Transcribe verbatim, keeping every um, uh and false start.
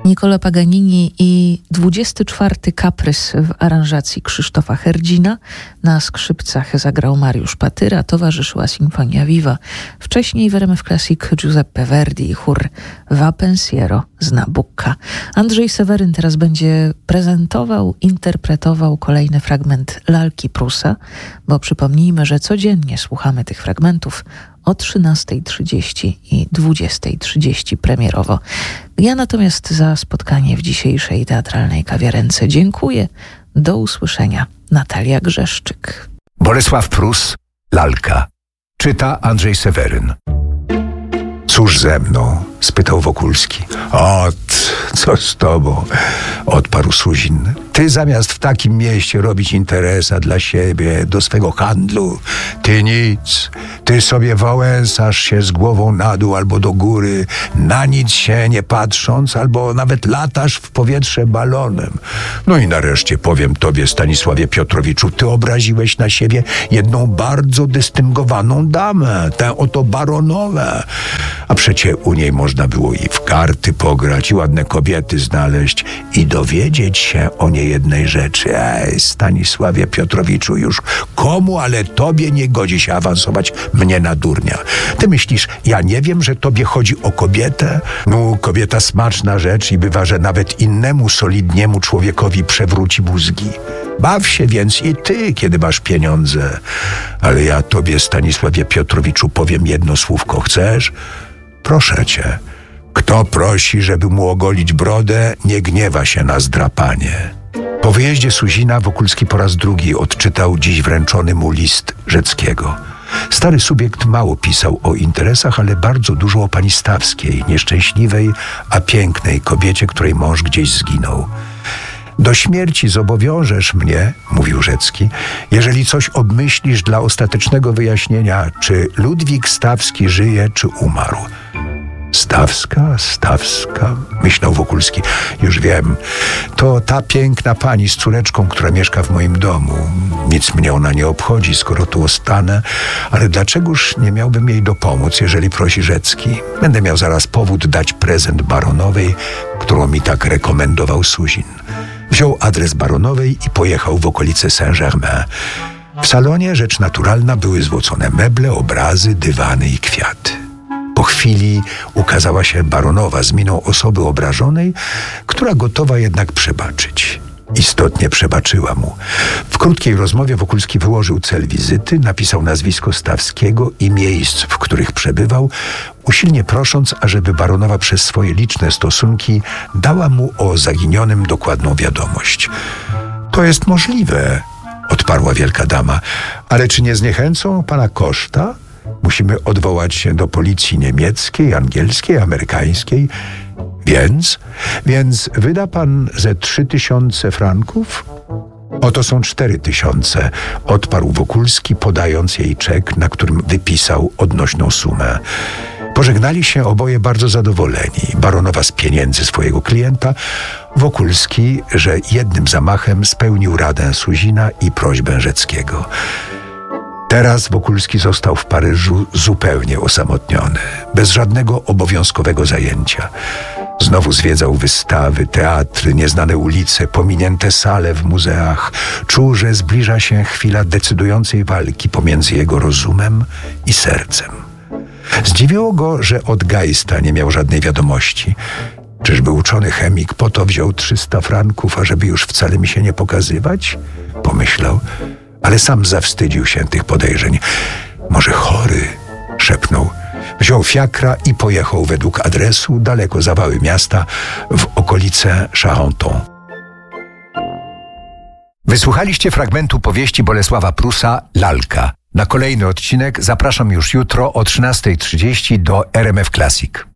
Nicola Paganini i dwudziesty czwarty kaprys w aranżacji Krzysztofa Herdzina. Na skrzypcach zagrał Mariusz Patyra, towarzyszyła Sinfonia Viva. Wcześniej w R M F Classic Giuseppe Verdi i chór Va Pensiero z Nabucca. Andrzej Seweryn teraz będzie prezentował, interpretował kolejny fragment Lalki Prusa, bo przypomnijmy, że codziennie słuchamy tych fragmentów o trzynastej trzydzieści i dwudziestej trzydzieści premierowo. Ja natomiast za spotkanie w dzisiejszej teatralnej kawiarence dziękuję. Do usłyszenia. Natalia Grzeszczyk. Bolesław Prus, Lalka. Czyta Andrzej Seweryn. Cóż ze mną? Spytał Wokulski. Ot, co z tobą? Odparł Suzin. Ty zamiast w takim mieście robić interesa dla siebie, do swego handlu, ty nic. Ty sobie wałęsasz się z głową na dół albo do góry, na nic się nie patrząc, albo nawet latasz w powietrze balonem. No i nareszcie powiem tobie, Stanisławie Piotrowiczu, ty obraziłeś na siebie jedną bardzo dystyngowaną damę, tę oto baronowę. A przecie u niej można było i w karty pograć, i ładne kobiety znaleźć, i dowiedzieć się o niejednej rzeczy. Ej, Stanisławie Piotrowiczu, już komu, ale tobie nie godzi się awansować mnie na durnia. Ty myślisz, ja nie wiem, że tobie chodzi o kobietę? No, kobieta smaczna rzecz i bywa, że nawet innemu solidniemu człowiekowi przewróci mózgi. Baw się więc i ty, kiedy masz pieniądze. Ale ja tobie, Stanisławie Piotrowiczu, powiem jedno słówko. Chcesz? Proszę cię. Kto prosi, żeby mu ogolić brodę, nie gniewa się na zdrapanie. Po wyjeździe Suzina Wokulski po raz drugi odczytał dziś wręczony mu list Rzeckiego. Stary subiekt mało pisał o interesach, ale bardzo dużo o pani Stawskiej, nieszczęśliwej, a pięknej kobiecie, której mąż gdzieś zginął. Do śmierci zobowiążesz mnie, mówił Rzecki, jeżeli coś obmyślisz dla ostatecznego wyjaśnienia, czy Ludwik Stawski żyje, czy umarł. Stawska, Stawska, myślał Wokulski. Już wiem, to ta piękna pani z córeczką, która mieszka w moim domu. Nic mnie ona nie obchodzi, skoro tu ostanę, ale dlaczegoż nie miałbym jej dopomóc, jeżeli prosi Rzecki? Będę miał zaraz powód dać prezent baronowej, którą mi tak rekomendował Suzin. Wziął adres baronowej i pojechał w okolice Saint-Germain. W salonie, rzecz naturalna, były złocone meble, obrazy, dywany i kwiaty. Po chwili ukazała się baronowa z miną osoby obrażonej, która gotowa jednak przebaczyć. Istotnie przebaczyła mu. W krótkiej rozmowie Wokulski wyłożył cel wizyty, napisał nazwisko Stawskiego i miejsc, w których przebywał, usilnie prosząc, ażeby baronowa przez swoje liczne stosunki dała mu o zaginionym dokładną wiadomość. To jest możliwe, odparła wielka dama, ale czy nie zniechęcą pana koszta? Musimy odwołać się do policji niemieckiej, angielskiej, amerykańskiej. Więc? Więc wyda pan ze trzy tysiące franków? Oto są cztery tysiące, odparł Wokulski, podając jej czek, na którym wypisał odnośną sumę. Pożegnali się oboje bardzo zadowoleni. Baronowa z pieniędzy swojego klienta, Wokulski, że jednym zamachem spełnił radę Suzina i prośbę Rzeckiego. Teraz Wokulski został w Paryżu zupełnie osamotniony, bez żadnego obowiązkowego zajęcia. Znowu zwiedzał wystawy, teatry, nieznane ulice, pominięte sale w muzeach. Czuł, że zbliża się chwila decydującej walki pomiędzy jego rozumem i sercem. Zdziwiło go, że od Geista nie miał żadnej wiadomości. Czyżby uczony chemik po to wziął trzysta franków, ażeby już wcale mi się nie pokazywać? Pomyślał, ale sam zawstydził się tych podejrzeń. Może chory? Szepnął. Wziął fiakra i pojechał według adresu daleko za wały miasta w okolice Charenton. Wysłuchaliście fragmentu powieści Bolesława Prusa Lalka. Na kolejny odcinek zapraszam już jutro o trzynastej trzydzieści do R M F Classic.